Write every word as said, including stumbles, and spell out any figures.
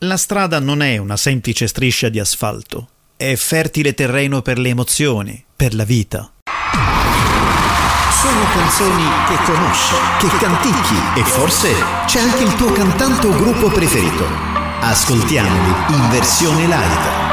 La strada non è una semplice striscia di asfalto, è fertile terreno per le emozioni, per la vita. Sono canzoni che conosci, che canticchi e forse c'è anche il tuo cantante o gruppo preferito. Ascoltiamoli in versione live.